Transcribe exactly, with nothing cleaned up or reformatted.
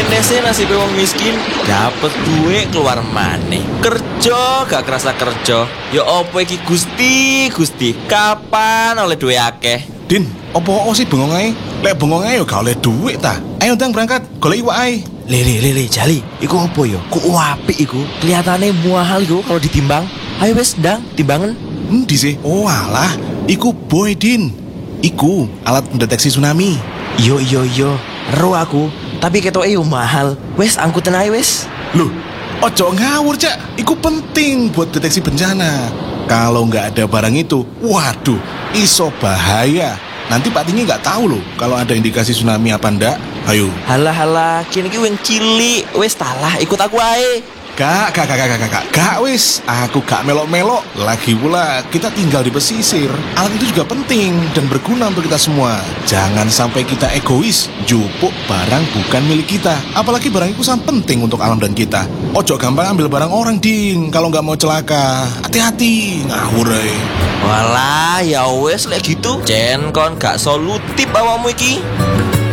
meneh sih nasib wong miskin. Dapet duit keluar maneh. Kerja gak kerasa kerja. Ya opo iki Gusti, Gusti. Kapan oleh duit akeh? Din, opo sih bengong ae? Lek bengong ae yo gak oleh duit ta. Ayo ndang berangkat, golek iwak ae. Lele lele Jali, iku opo yo? Ku apik iku. Kelihatane mahal iku kalau ditimbang. Ayo wes ndang timbangan. Endi sih? Oh alah, iku boy Din. Iku alat pendeteksi tsunami. Iyo iyo iyo, ero aku. Tapi ketoke yo mahal. Wes angkutan ae wes. Loh, ojo ngawur Cak. Iku penting buat deteksi bencana. Kalau nggak ada barang itu, waduh, iso bahaya. Nanti Pak Tinggi nggak tahu loh kalau ada indikasi tsunami apa ndak. Ayo. Halah halah, kini ki wing cilik. Wes talah, ikut aku ae. Gak, gak, gak, gak, gak, gak, gak, wis. Aku gak melok-melok. Lagi pula, kita tinggal di pesisir. Alat itu juga penting dan berguna untuk kita semua. Jangan sampai kita egois, jupuk barang bukan milik kita. Apalagi barang itu sangat penting untuk alam dan kita. Ojo gampang ambil barang orang, Din. Kalau gak mau celaka, hati-hati. Ngawur, eh. Walah, ya wes lek gitu. Cen kon gak solutif awakmu iki.